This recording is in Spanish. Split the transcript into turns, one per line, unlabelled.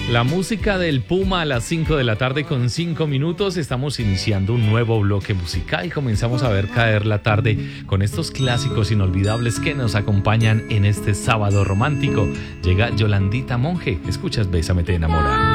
La música del Puma a las 5 de la tarde con 5 minutos. Estamos iniciando un nuevo bloque musical. Comenzamos a ver caer la tarde con estos clásicos inolvidables que nos acompañan en este sábado romántico. Llega Yolandita Monge. Escuchas Bésame te enamora.